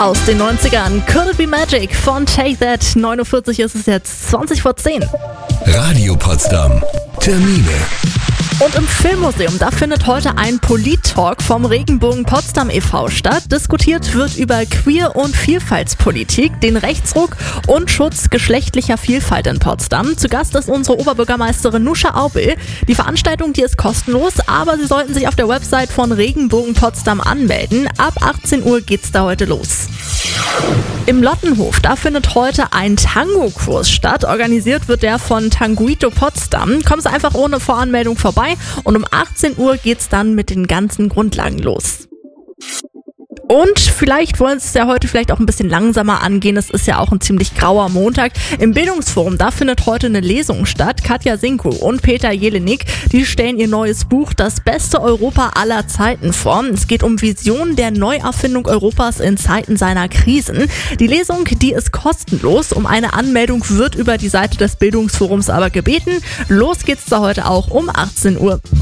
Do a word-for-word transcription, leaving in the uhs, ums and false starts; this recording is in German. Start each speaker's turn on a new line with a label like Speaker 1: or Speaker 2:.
Speaker 1: Aus den neunzigern, Could It Be Magic von Take That. neun Uhr vierzig ist es jetzt, zwanzig vor zehn.
Speaker 2: Radio Potsdam. Termine.
Speaker 1: Und im Filmmuseum, da findet heute ein Polit-Talk vom Regenbogen Potsdam e V statt. Diskutiert wird über Queer- und Vielfaltspolitik, den Rechtsruck und Schutz geschlechtlicher Vielfalt in Potsdam. Zu Gast ist unsere Oberbürgermeisterin Nuscha Aubel. Die Veranstaltung, die ist kostenlos, aber Sie sollten sich auf der Website von Regenbogen Potsdam anmelden. Ab achtzehn Uhr geht's da heute los. Im Lottenhof, da findet heute ein Tango-Kurs statt. Organisiert wird der von Tanguito Potsdam. Kommen Sie einfach ohne Voranmeldung vorbei und um achtzehn Uhr geht's dann mit den ganzen Grundlagen los. Und vielleicht wollen Sie es ja heute vielleicht auch ein bisschen langsamer angehen. Es ist ja auch ein ziemlich grauer Montag. Im Bildungsforum, da findet heute eine Lesung statt. Katja Sinko und Peter Jelinek, die stellen ihr neues Buch Das beste Europa aller Zeiten vor. Es geht um Visionen der Neuerfindung Europas in Zeiten seiner Krisen. Die Lesung, die ist kostenlos. Um eine Anmeldung wird über die Seite des Bildungsforums aber gebeten. Los geht's da heute auch um achtzehn Uhr.